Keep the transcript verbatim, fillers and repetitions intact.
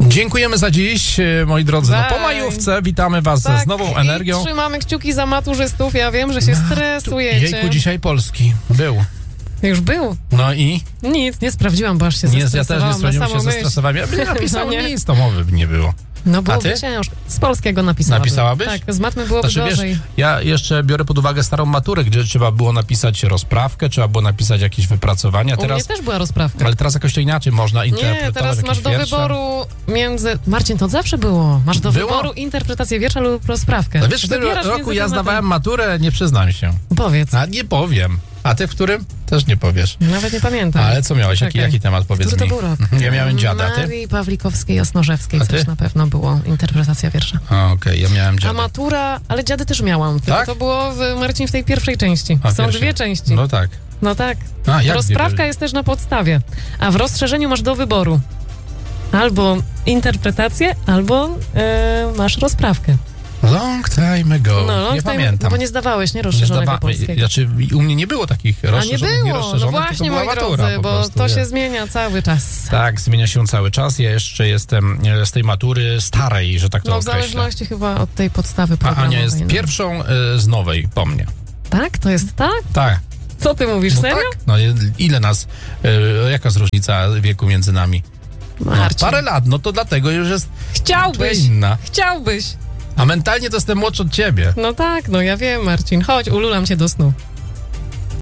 Dziękujemy za dziś, moi drodzy. No, po majówce witamy was tak, z nową energią. I trzymamy kciuki za maturzystów. Ja wiem, że się stresujecie. Jejku, dzisiaj polski. Był. Już był. No i? Nic, nie sprawdziłam, bo aż się nie, zestresowałam. Ja też nie sprawdziłam, się zestresowałem. Ja bym napisał no nic, to mowy nie było. No byłoby ciężko. Z polskiego napisałaby. Napisałabyś? Tak, z matmy byłoby znaczy, gorzej. Wiesz, ja jeszcze biorę pod uwagę starą maturę, gdzie trzeba było napisać rozprawkę, trzeba było napisać jakieś wypracowania. U teraz, mnie też była rozprawka. Ale teraz jakoś to inaczej można interpretować. Nie, teraz masz do wiersze. wyboru między... Marcin, to zawsze było. Masz do było? wyboru interpretację wiersza lub rozprawkę. No wiesz, w tym roku ja zdawałem maturę, nie przyznam się. Powiedz. A nie powiem. A ty w którym? Też nie powiesz. Nawet nie pamiętam. Ale co miałeś? Jaki, jaki temat, powiedz Który mi? to był rok? Ja miałem dziada, a ty? Marii Pawlikowskiej-Osnorzewskiej coś na pewno było. Interpretacja wiersza. Okej, okay, ja miałem dziada. A matura, ale dziady też miałam. Tak? To było, w, Marcin, w tej pierwszej części. A, Są pierwsza. dwie części. No tak. No tak. A, jak Rozprawka dwie? jest też na podstawie. A w rozszerzeniu masz do wyboru albo interpretację, albo e, masz rozprawkę. Long time ago. No, long nie time, pamiętam. Bo nie zdawałeś, nie? Rozszerzonego Zdawa- polskiego. Znaczy, u mnie nie było takich rozszerzonych, A nie nie było, rozszerzonych, no właśnie, moi matura, drodzy, po bo prostu, to wie. się zmienia cały czas. Tak, zmienia się cały czas. Ja jeszcze jestem z tej matury starej, że tak to No w określę. zależności chyba od tej podstawy A programowej. Ania jest no. pierwszą y, z nowej po mnie. Tak? To jest tak? Tak. Co ty mówisz, No serio? tak. No ile nas, y, jaka jest różnica wieku między nami? No, Marcin. parę lat, no to dlatego już jest Chciałbyś, inna. chciałbyś. A mentalnie to jestem młodszy od ciebie. No tak, no ja wiem, Marcin. Chodź, ululam cię do snu.